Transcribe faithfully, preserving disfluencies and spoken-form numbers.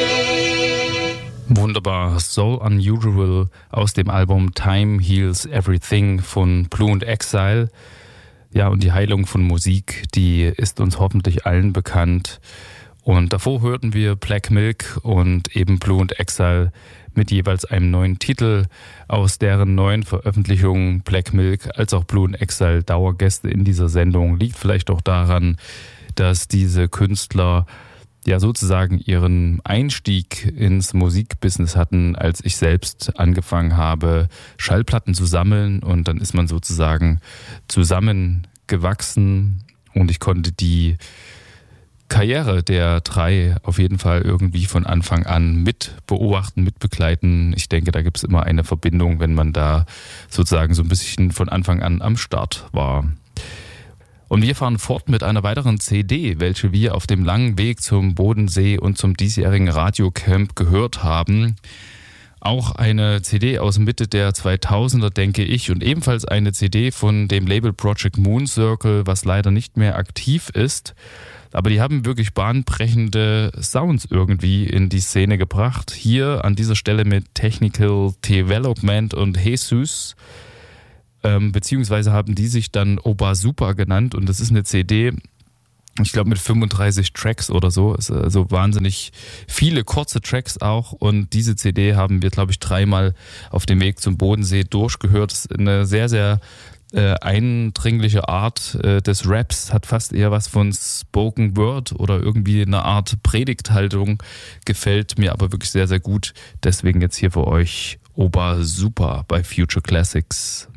Wunderbar, So Unusual aus dem Album Time Heals Everything von Blue and Exile. Ja, und die Heilung von Musik, die ist uns hoffentlich allen bekannt. Und davor hörten wir Black Milk und eben Blue and Exile mit jeweils einem neuen Titel aus deren neuen Veröffentlichungen. Black Milk als auch Blue and Exile Dauergäste in dieser Sendung. Liegt vielleicht auch daran, dass diese Künstler ja sozusagen ihren Einstieg ins Musikbusiness hatten, als ich selbst angefangen habe, Schallplatten zu sammeln, und dann ist man sozusagen zusammengewachsen und ich konnte die Karriere der drei auf jeden Fall irgendwie von Anfang an mit beobachten, mit begleiten. Ich denke, da gibt es immer eine Verbindung, wenn man da sozusagen so ein bisschen von Anfang an am Start war. Und wir fahren fort mit einer weiteren C D, welche wir auf dem langen Weg zum Bodensee und zum diesjährigen Radiocamp gehört haben. Auch eine C D aus Mitte der zweitausender, denke ich, und ebenfalls eine C D von dem Label Project Moon Circle, was leider nicht mehr aktiv ist. Aber die haben wirklich bahnbrechende Sounds irgendwie in die Szene gebracht. Hier an dieser Stelle mit Technical Development und Jesus. Ähm, beziehungsweise haben die sich dann Oba Super genannt, und das ist eine C D, ich glaube mit fünfunddreißig Tracks oder so, also wahnsinnig viele kurze Tracks auch, und diese C D haben wir, glaube ich, dreimal auf dem Weg zum Bodensee durchgehört. Das ist eine sehr, sehr äh, eindringliche Art äh, des Raps, hat fast eher was von Spoken Word oder irgendwie eine Art Predigthaltung, gefällt mir aber wirklich sehr, sehr gut. Deswegen jetzt hier für euch Oba Super bei Future Classics.